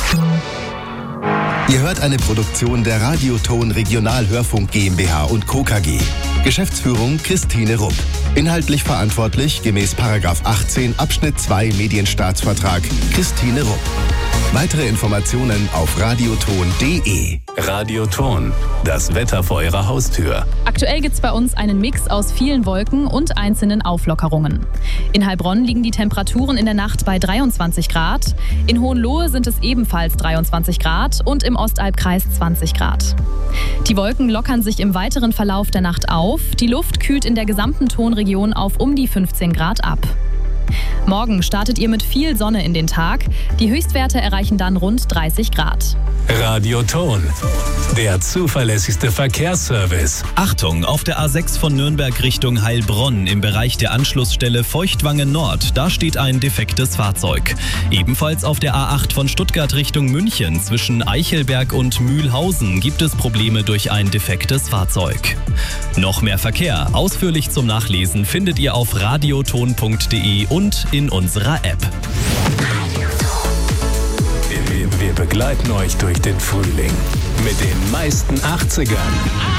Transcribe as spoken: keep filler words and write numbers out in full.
Ihr hört eine Produktion der Radioton Regionalhörfunk GmbH und Co. K G. Geschäftsführung Christine Rupp. Inhaltlich verantwortlich gemäß Paragraph achtzehn Abschnitt zwei Medienstaatsvertrag Christine Rupp. Weitere Informationen auf radioton punkt de. Radioton, das Wetter vor Ihrer Haustür. Aktuell gibt es bei uns einen Mix aus vielen Wolken und einzelnen Auflockerungen. In Heilbronn liegen die Temperaturen in der Nacht bei dreiundzwanzig Grad. In Hohenlohe sind es ebenfalls dreiundzwanzig Grad und im Ostalbkreis zwanzig Grad. Die Wolken lockern sich im weiteren Verlauf der Nacht auf. Die Luft kühlt in der gesamten Tonregion auf um die fünfzehn Grad ab. Morgen startet ihr mit viel Sonne in den Tag. Die Höchstwerte erreichen dann rund dreißig Grad. Radioton, der zuverlässigste Verkehrsservice. Achtung, auf der A sechs von Nürnberg Richtung Heilbronn im Bereich der Anschlussstelle Feuchtwangen Nord, da steht ein defektes Fahrzeug. Ebenfalls auf der A acht von Stuttgart Richtung München zwischen Eichelberg und Mühlhausen gibt es Probleme durch ein defektes Fahrzeug. Noch mehr Verkehr, ausführlich zum Nachlesen, findet ihr auf radioton punkt de und in unserer App. Wir, wir begleiten euch durch den Frühling mit den meisten achtzigern.